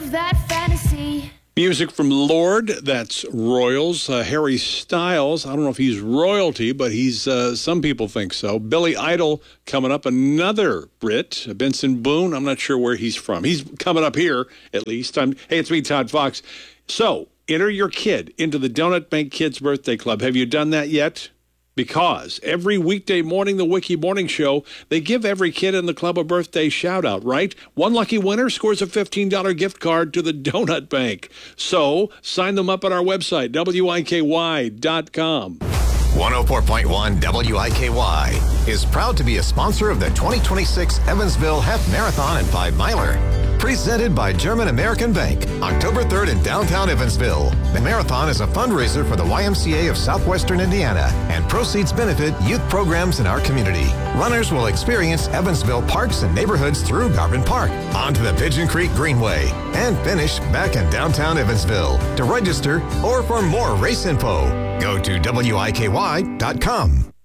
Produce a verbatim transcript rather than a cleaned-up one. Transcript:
live that fantasy. Music from Lord, that's Royals. Uh, Harry Styles, I don't know if he's royalty, but he's, uh, some people think so. Billy Idol coming up, another Brit. Benson Boone, I'm not sure where he's from. He's coming up here, at least. I'm, hey, it's me, Todd Fox. So, enter your kid into the Donut Bank Kids Birthday Club. Have you done that yet? Because every weekday morning, the Wiki Morning Show, they give every kid in the club a birthday shout-out, right? One lucky winner scores a fifteen dollars gift card to the Donut Bank. So sign them up at our website, W I K Y dot com. one oh four point one W I K Y is proud to be a sponsor of the twenty twenty-six Evansville Half Marathon and Five Miler. Presented by German American Bank, October third in downtown Evansville. The marathon is a fundraiser for the Y M C A of Southwestern Indiana, and proceeds benefit youth programs in our community. Runners will experience Evansville parks and neighborhoods through Garvin Park, onto the Pigeon Creek Greenway, and finish back in downtown Evansville. To register or for more race info, go to W I K Y dot com.